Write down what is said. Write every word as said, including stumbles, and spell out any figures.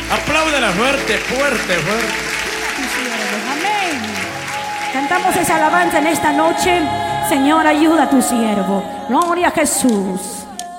Apláudela fuerte, fuerte, fuerte. Amén. Cantamos esa alabanza en esta noche. Señor, ayuda a tu siervo. Gloria a Jesús.